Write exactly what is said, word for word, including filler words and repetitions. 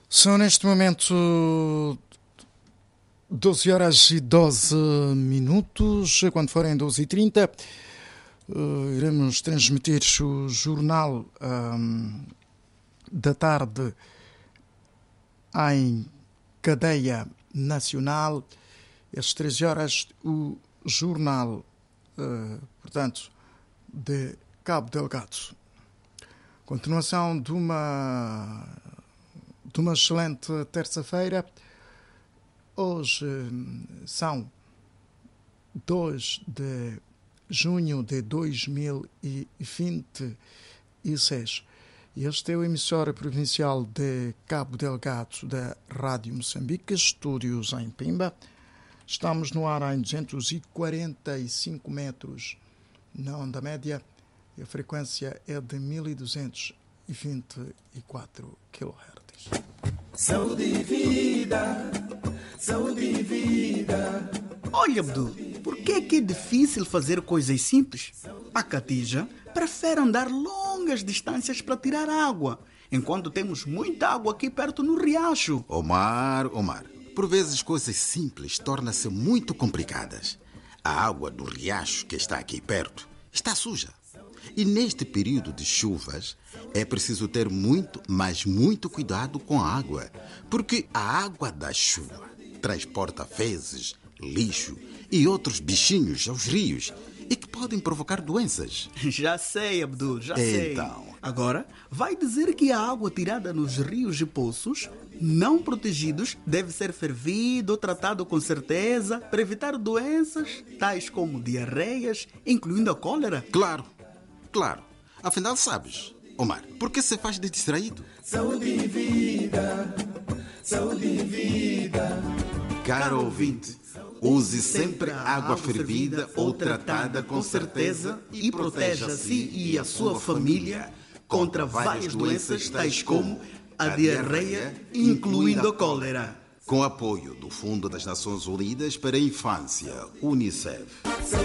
São neste momento doze horas e doze minutos. Quando forem doze e trinta, uh, iremos transmitir o jornal um, da tarde em cadeia nacional. Às treze horas, o jornal, uh, portanto, de Cabo Delgado. Continuação de uma, de uma excelente terça-feira. Hoje são dois de junho de dois mil e vinte e seis. Este é o emissora provincial de Cabo Delgado da Rádio Moçambique, estúdios em Pimba. Estamos no ar em duzentos e quarenta e cinco metros na onda média. A frequência é de mil duzentos e vinte e quatro quilohertz. Saúde e vida, saúde e vida. Olha, Abdu, por que é que é difícil fazer coisas simples? A Catija prefere andar longas distâncias para tirar água, enquanto temos muita água aqui perto no riacho. Omar, Omar, por vezes coisas simples tornam-se muito complicadas. A água do riacho que está aqui perto está suja. E neste período de chuvas, é preciso ter muito, mas muito cuidado com a água, porque a água da chuva transporta fezes, lixo e outros bichinhos aos rios e que podem provocar doenças. Já sei, Abdul, já sei. Então. Agora, vai dizer que a água tirada nos rios e poços, não protegidos, deve ser fervida ou tratada com certeza para evitar doenças tais como diarreias, incluindo a cólera? Claro, claro. Afinal, sabes, Omar, por que se faz de distraído? Saúde e vida, saúde e vida. Caro ouvinte, use sempre água fervida ou tratada com certeza e proteja a si e a sua família contra várias doenças tais como a diarreia, incluindo a cólera. Com apoio do Fundo das Nações Unidas para a Infância, UNICEF.